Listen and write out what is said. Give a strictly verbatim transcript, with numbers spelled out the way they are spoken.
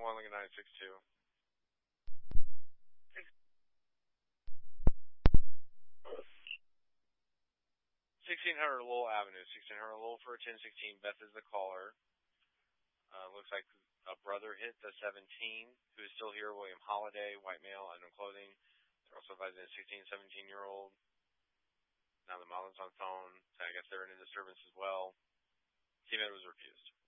one, Lincoln nine six two. sixteen hundred Lowell Avenue, sixteen hundred Lowell for a ten sixteen. Beth is the caller. Uh, looks like a brother hit the seventeen, who is still here, William Holiday, white male, unknown clothing. They're also advising a sixteen, seventeen-year-old. Now the Marlins on phone, so I guess they're in a disturbance as well. C-Med was refused.